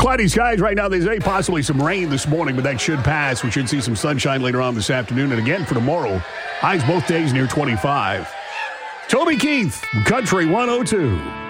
Cloudy skies right now. There's possibly some rain this morning, but that should pass. We should see some sunshine later on this afternoon. And again for tomorrow, highs both days near 25. Toby Keith, Country 102.